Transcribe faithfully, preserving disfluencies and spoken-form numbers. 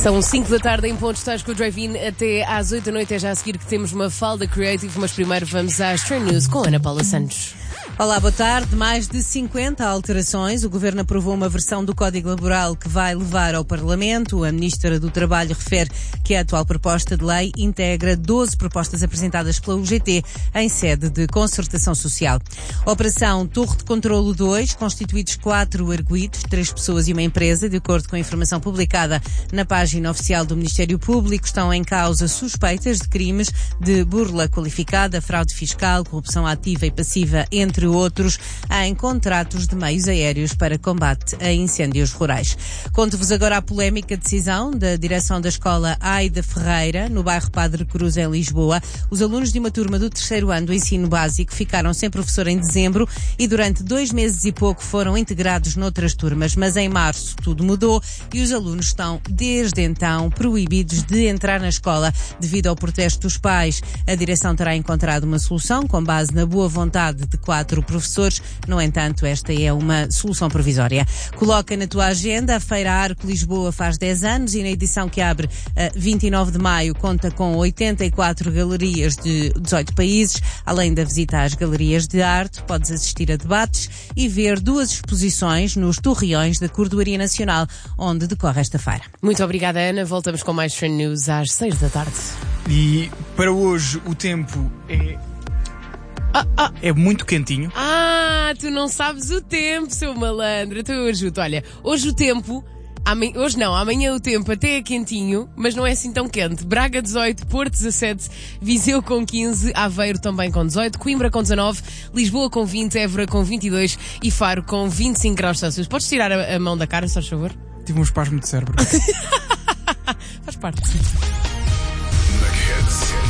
São cinco da tarde em ponto, estás com o Drive-In até às oito da noite. É já a seguir que temos uma Falda Creative, mas primeiro vamos às Trend News com Ana Paula Santos. Olá, boa tarde. Mais de cinquenta alterações. O Governo aprovou uma versão do Código Laboral que vai levar ao Parlamento. A Ministra do Trabalho refere que a atual proposta de lei integra doze propostas apresentadas pela U G T em sede de concertação social. Operação Torre de Controlo dois, constituídos quatro arguidos, três pessoas e uma empresa, de acordo com a informação publicada na página oficial do Ministério Público. Estão em causa suspeitas de crimes de burla qualificada, fraude fiscal, corrupção ativa e passiva, entre outros, em contratos de meios aéreos para combate a incêndios rurais. Conto-vos agora a polémica decisão da direção da escola Aida Ferreira, no bairro Padre Cruz, em Lisboa. Os alunos de uma turma do terceiro ano do ensino básico ficaram sem professor em dezembro e durante dois meses e pouco foram integrados noutras turmas, mas em março tudo mudou e os alunos estão, desde então, proibidos de entrar na escola devido ao protesto dos pais. A direção terá encontrado uma solução com base na boa vontade de quatro professores. No entanto, esta é uma solução provisória. Coloca na tua agenda, a Feira Arco Lisboa faz dez anos e na edição que abre a vinte e nove de maio conta com oitenta e quatro galerias de dezoito países. Além da visita às galerias de arte, podes assistir a debates e ver duas exposições nos torreões da Cordoaria Nacional, onde decorre esta feira. Muito obrigada, Ana. Voltamos com mais Trend News às seis da tarde. E para hoje o tempo é... Ah, ah. É muito quentinho. Ah, tu não sabes o tempo, seu malandro. Então eu ajudo. Olha, hoje o tempo... Amanhã, hoje não, amanhã o tempo até é quentinho, mas não é assim tão quente. Braga dezoito, Porto dezassete, Viseu com quinze, Aveiro também com dezoito, Coimbra com dezanove, Lisboa com vinte, Évora com vinte e dois e Faro com vinte e cinco graus Celsius. Podes tirar a, a mão da cara, se faz favor? Tive um espasmo de cérebro. Faz parte. Na